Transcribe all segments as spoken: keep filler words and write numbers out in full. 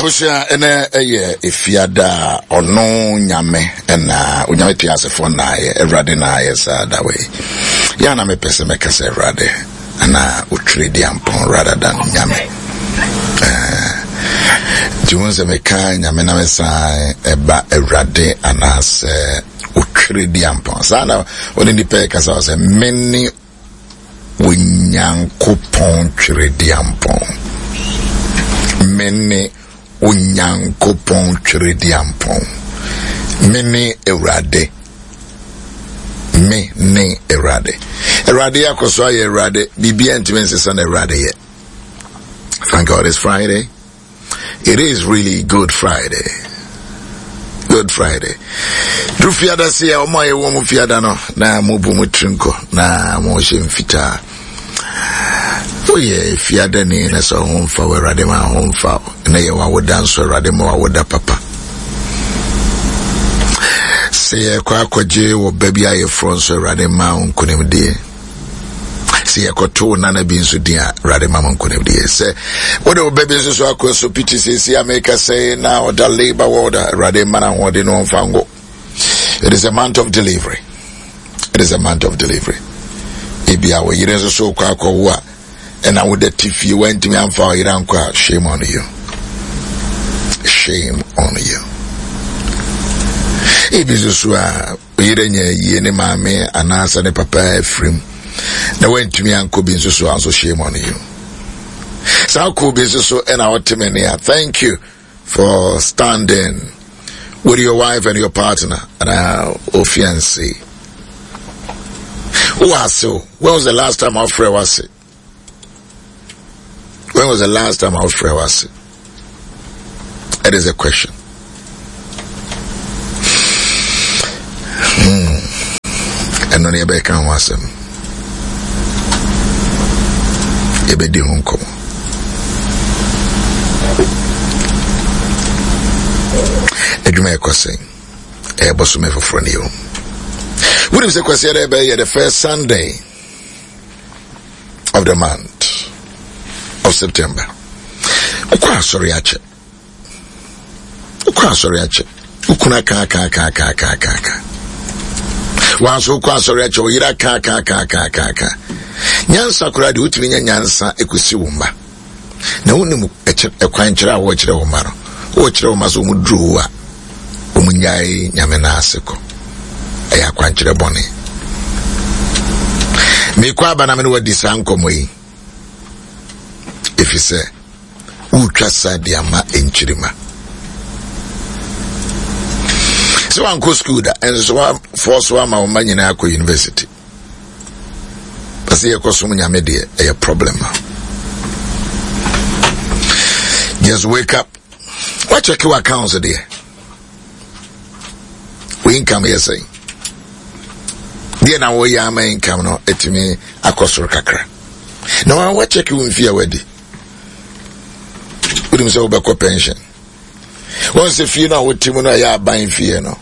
Abusha ene eye ifiada ono nyame ena unyame tiase fo na ye Ewrade na ye sa that way. Ya na me pese me kase Ewrade na utredi ampon rather than nyame. Eh Junze me kan nyame na me sa eba Ewrade anas utredi ampon. Sana woni ndi pe kasa se meni Unyankopon tredi ampon. Meni Unyankopon tredi ampon. Meni Ewrade. Me ne Ewrade. Ewrade yakoso aye Ewrade. Bibi entimense san Ewrade ye. Thank God it's Friday. It is really Good Friday. Good Friday. Du fiada siya omo ye wo mu fiada no na mu bu mu trinko na mo hye mfita. Oye fiada ni na so homfa we Ewrade ma homfa na ye wa woda nso Ewrade ma wa woda papa. Se kwa akwaje wo baby aye front so Ewrade ma onkunim de. Se ekoto na na bi nso dia Ewrade ma onkunim de. Se wo de baby nso so akwaso P T C C America say now the labor order Ewrade ma na wo de no mfango. It is a month of delivery. It is a month of delivery. Ibia we yire nso so kwa akwa and I would that if you went to me and for Iran, shame on you. Shame on you. If you saw Irene Mame and answer the papa Ephraim, they went to me and could be so also shame on you. So could be so and our team here. Thank you for standing with your wife and your partner and our fiancé. Who was so? When was the last time our friend was it? When was the last time our friend was it? It is a question. Hmm. And on your back and was him. Ebe di hunko. Edwuma ekose. E boso me foforo ne yo. What is the question ebe the first Sunday of the month of September? Ukwa sorry ache. Ukwa sorry ache. Ukuna ka ka ka ka ka ka ka. Wanso ukwa sorry ache oyira ka ka ka ka ka ka. Nyansa kura de utumi nya nyansa ekusi wumba. Na wonu ekwan kire a wo kire wo maro. Wo kire wo maso mu duru a omunyai nyame na aseko. Eya kwan kire bone. Me kwa bana me no wadi sankomo yi. If you say, Utrasa diama enchirima. So I'm go school that and so I force one my man in Ako University. But see a cosumia media a problem. Just wake up. What check your accounts there? We income here saying. Dear now we are my income no et me a cosur kakra. No, I watch check you in fear wedi. Put himself back a pension. Once if you know what Timona ya buying fear no.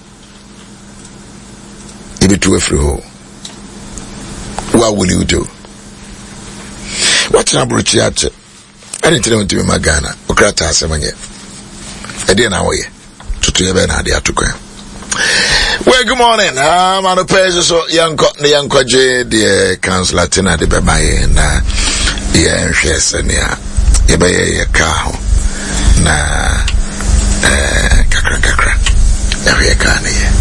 It be too free hole. What will you do? What's an abruciate? I didn't tell him to be Magana, or Crata seven year. I didn't know ye. To to your bed, I took him. Well, good morning. I'm on the page so young the young Kwaje, the council Latina, the Babaye, and the Anshes and ya. Yabaye car. Na eh kakra kakra. Every car